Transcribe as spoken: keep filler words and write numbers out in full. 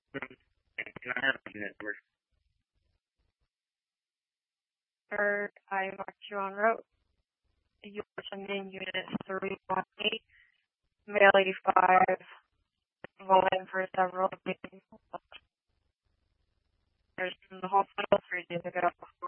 Can I have a unit number? Third, I marked you on route. You are sending unit three one eight, male eighty-five, volume for several days. There's in the hospital three days ago.